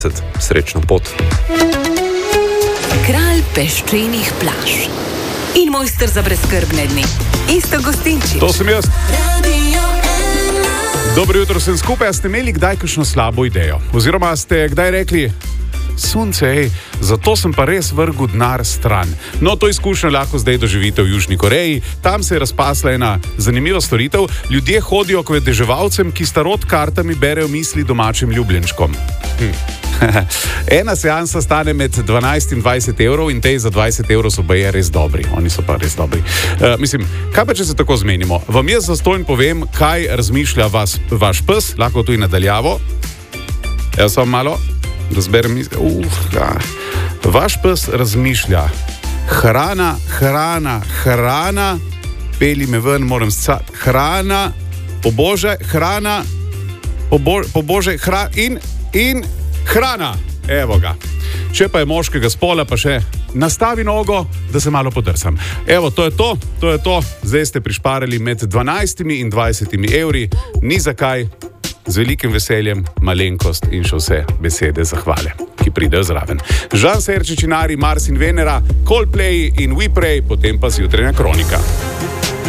Srečno pot. Kralj peščenih plaž in mojster za brezskrbne dni. Iztok Gostinčič. To sem jaz. Dobro jutro sem skupaj. A ste imeli kdaj kakšno slabo idejo? Oziroma ste kdaj rekli, sunce, zato sem pa res vrgel denar stran. No, to izkušnjo lahko zdaj doživite v Južni Koreji. Tam se je razpasla ena zanimiva storitev. Ljudje hodijo k vedeževalcem, ki starot kartami berejo misli domačim ljubljenčkom. Ena seansa stane med 12 in 20 evrov in tej za 20 evrov so baje res dobri. Oni so pa res dobri. Mislim, kaj pa če se tako zmenimo? Vam jaz zastojno povem, kaj razmišlja vaš pes, lahko tudi nadaljavo. Jaz sem malo, da zberem misli. Vaš pes razmišlja. Hrana, peli me ven, moram hrana, pobože, hrana, pobože, in hrana, evo ga. Če pa je moškega spola, pa še nastavi nogo, da se malo podrsam. Evo, to je to. Zdaj ste prišparali med 12 in 20 evri. Ni zakaj, z velikim veseljem, malenkost in še vse besede zahvale, ki pridejo zraven. Žan Serčič in Ari, Mars in Venera, Coldplay in We Pray, potem pa zjutranja kronika.